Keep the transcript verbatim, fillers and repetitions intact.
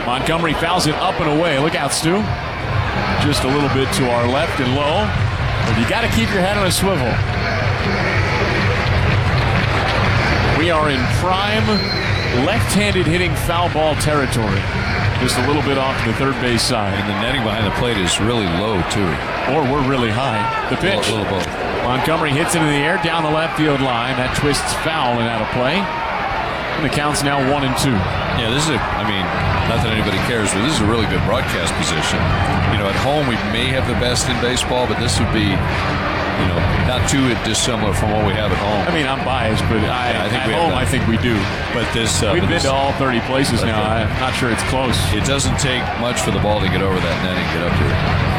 Montgomery fouls it up and away. Look out, Stu. Just a little bit to our left and low. But you got to keep your head on a swivel. We are in prime left-handed hitting foul ball territory. Just a little bit off the third base side. And the netting behind the plate is really low, too. Or we're really high. The pitch. A little, little both. Montgomery hits it in the air down the left field line. That twists foul and out of play. And the count's now one and two. Yeah, this is a, I mean, not that anybody cares, but this is a really good broadcast position. You know, at home we may have the best in baseball, but this would be, you know, not too dissimilar from what we have at home. I mean, I'm biased, but I, yeah, I think at we home I think we do. But this, uh, We've but been this, to all thirty places now. I'm not sure it's close. It doesn't take much for the ball to get over that net and get up here.